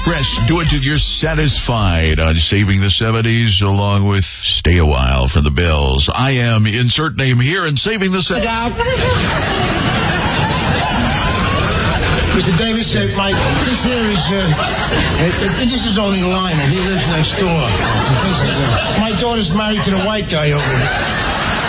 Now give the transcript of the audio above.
Express. Do it till you're satisfied on Saving the 70s, along with Stay a While from the Bills. I am insert name here and Saving the 70s. Mr. Davis, Mike, this here is, this is only Lionel. He lives next door. My daughter's married to the white guy over here.